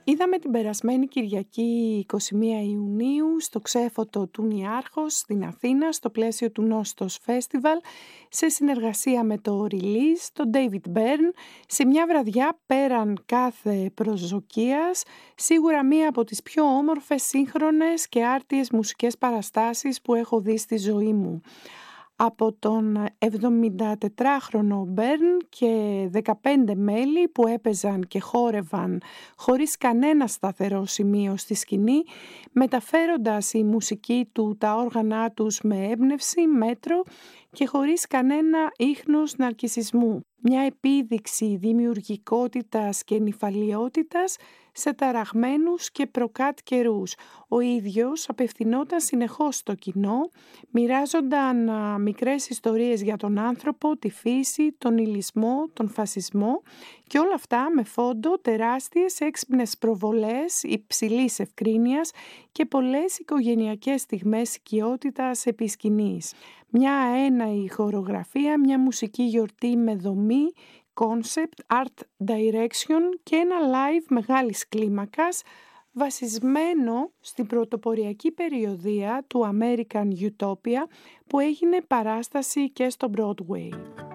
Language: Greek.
Είδαμε την περασμένη Κυριακή 21 Ιουνίου στο Ξέφωτο του Νιάρχος στην Αθήνα στο πλαίσιο του Νόστος Φέστιβαλ σε συνεργασία με το Release, τον David Byrne, σε μια βραδιά πέραν κάθε προσδοκίας, σίγουρα μία από τις πιο όμορφες, σύγχρονες και άρτιες μουσικές παραστάσεις που έχω δει στη ζωή μου. Από τον 74χρονο Μπέρν και 15 μέλη που έπαιζαν και χόρευαν χωρίς κανένα σταθερό σημείο στη σκηνή, μεταφέροντας η μουσική του τα όργανά τους με έμπνευση, μέτρο και χωρίς κανένα ίχνος ναρκισσισμού. Μια επίδειξη δημιουργικότητας και νηφαλιότητας σε ταραγμένους και προκάτ καιρούς. Ο ίδιος απευθυνόταν συνεχώς στο κοινό, μοιράζονταν μικρές ιστορίες για τον άνθρωπο, τη φύση, τον υλισμό, τον φασισμό και όλα αυτά με φόντο τεράστιες έξυπνες προβολές υψηλής ευκρίνειας και πολλές οικογενειακές στιγμές οικειότητας επί σκηνής. Μια αέναη χορογραφία, μια μουσική γιορτή με δομή, concept, art direction και ένα live μεγάλης κλίμακας βασισμένο στην πρωτοποριακή περιοδεία του American Utopia που έγινε παράσταση και στο Broadway.